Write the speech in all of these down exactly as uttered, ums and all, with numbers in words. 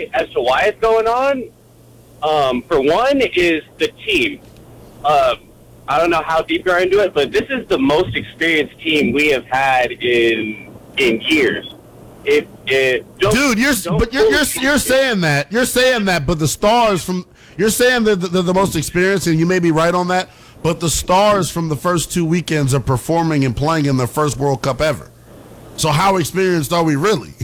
why as to why it's going on. Um, for one, is the team. Uh, I don't know how deep you're into it, but this is the most experienced team we have had in in years. It, it don't, dude, you're don't but you're you're, you're saying that you're saying that, but the stars from you're saying that they're the most experienced, and you may be right on that. But the stars from the first two weekends are performing and playing in their first World Cup ever. So how experienced are we really?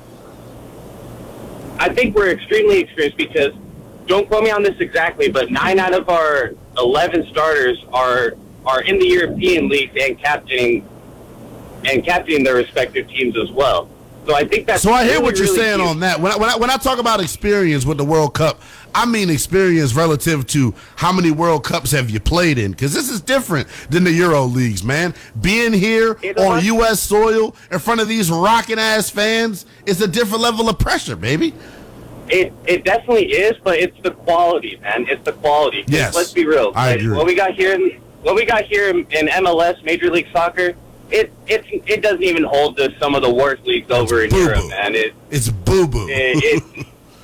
I think we're extremely experienced because, don't quote me on this exactly, but nine out of our eleven starters are are in the European leagues and captaining and captaining their respective teams as well. So I think that's so I hear really, what you're really saying huge. on that. When I, when I when I talk about experience with the World Cup, I mean experience relative to how many World Cups have you played in, because this is different than the Euro leagues, man. Being here It's on a- U S soil in front of these rocking ass fans is a different level of pressure, baby. It it definitely is, but it's the quality, man. It's the quality. 'Cause Yes, let's be real. I Like, agree. What we got here, in, what we got here in, in M L S, Major League Soccer, it it it doesn't even hold to some of the worst leagues over in boo-boo. Europe, man. It, It's boo-boo. it, it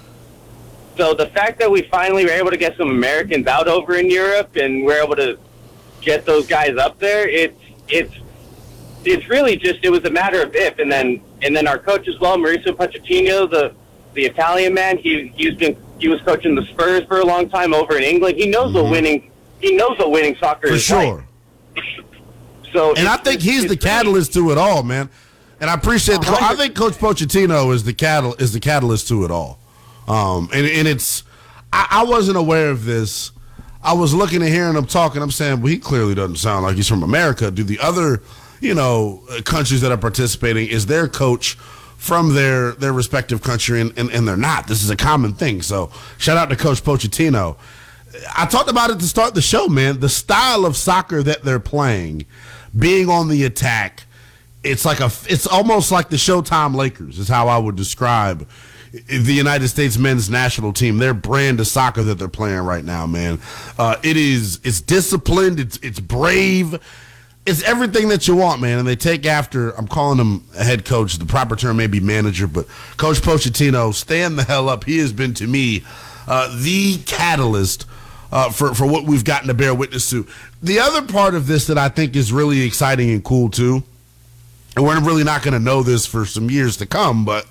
so the fact that we finally were able to get some Americans out over in Europe and we're able to get those guys up there, it's it's it's really just it was a matter of if, and then and then our coach as well, Mauricio Pochettino, the the Italian man, he he's been he was coaching the Spurs for a long time over in England. He knows what winning he knows what winning soccer For is sure. like. So And I think he's the catalyst to it all, man. And I appreciate the. I think Coach Pochettino is the catal is the catalyst to it all. Um, and and it's I, I wasn't aware of this. I was looking and hearing him talking. I'm saying, well, he clearly doesn't sound like he's from America. Do the other, you know, countries that are participating, is their coach from their their respective country, and, and, and they're not. This is a common thing. So shout out to Coach Pochettino. I talked about it to start the show, man. The style of soccer that they're playing, being on the attack, it's like a, it's almost like the Showtime Lakers is how I would describe the United States men's national team. Their brand of soccer that they're playing right now, man. Uh, it is, it's disciplined, it's it's brave, it's everything that you want, man. And they take after, I'm calling him a head coach. The proper term may be manager, but Coach Pochettino, stand the hell up. He has been, to me, uh, the catalyst Uh, for, for what we've gotten to bear witness to. The other part of this that I think is really exciting and cool, too, and we're really not going to know this for some years to come, but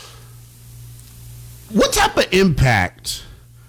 what type of impact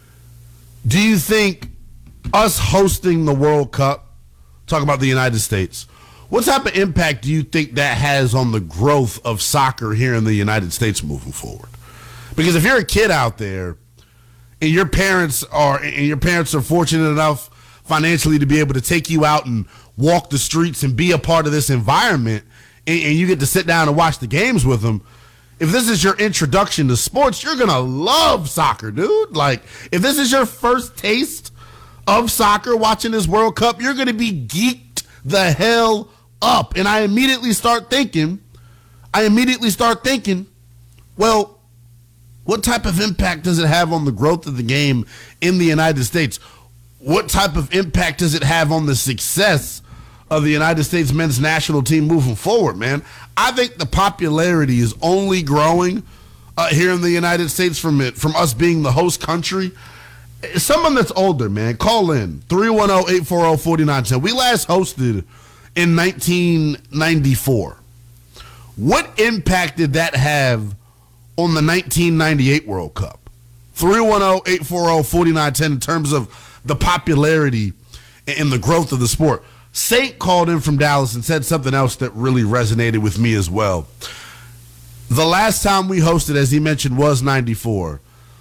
do you think us hosting the World Cup, talk about the United States, what type of impact do you think that has on the growth of soccer here in the United States moving forward? Because if you're a kid out there, and your parents are and your parents are fortunate enough financially to be able to take you out and walk the streets and be a part of this environment, and, and you get to sit down and watch the games with them, if this is your introduction to sports, you're gonna love soccer, dude. Like, if this is your first taste of soccer watching this World Cup, you're gonna be geeked the hell up. And I immediately start thinking, I immediately start thinking, well, what type of impact does it have on the growth of the game in the United States? What type of impact does it have on the success of the United States men's national team moving forward, man? I think the popularity is only growing uh, here in the United States from it, from us being the host country. Someone that's older, man, call in three one zero, eight four zero, four nine one zero. We last hosted in nineteen ninety-four. What impact did that have on the nineteen ninety-eight World Cup? three one zero, eight four zero, four nine one zero in terms of the popularity and the growth of the sport. Saint called in from Dallas and said something else that really resonated with me as well. The last time we hosted, as he mentioned, was ninety-four.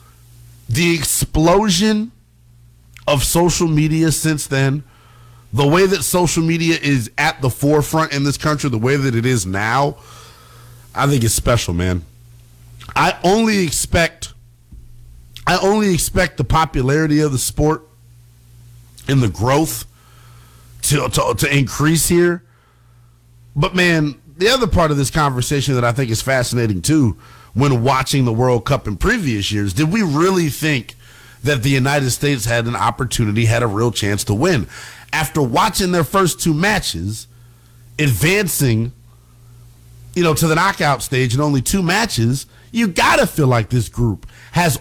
The explosion of social media since then, the way that social media is at the forefront in this country, the way that it is now, I think it's special, man. I only expect I only expect the popularity of the sport and the growth to, to to increase here. But man, the other part of this conversation that I think is fascinating too, when watching the World Cup in previous years, did we really think that the United States had an opportunity, had a real chance to win? After watching their first two matches, advancing, you know, to the knockout stage in only two matches, you gotta feel like this group has